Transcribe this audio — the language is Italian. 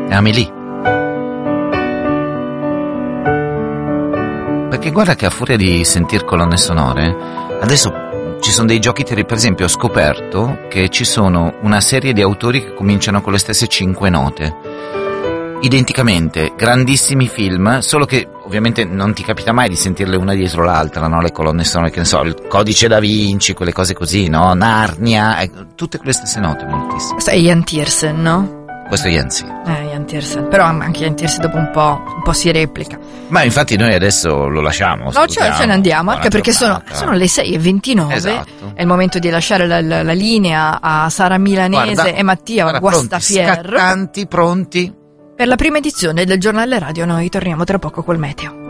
è Amélie. Perché guarda che a furia di sentir colonne sonore, adesso ci sono dei giochi, per esempio ho scoperto che ci sono una serie di autori che cominciano con le stesse 5 note, identicamente, grandissimi film, solo che ovviamente non ti capita mai di sentirle una dietro l'altra, no? Le colonne sonore, che ne so, il Codice da Vinci, quelle cose così, no? Narnia, tutte con le stesse note, moltissime. Questo è Ian Tiersen, no? Questo è Yancy. Ian Tiersen, però anche Ian Tiersen dopo un po' si replica. Ma infatti noi adesso lo lasciamo. No, ce ne andiamo, anche perché sono le 6:29. Esatto. È il momento di lasciare la linea a Sara Milanese e Mattia Guastafierro. Scattanti, pronti. Per la prima edizione del giornale radio noi torniamo tra poco col meteo.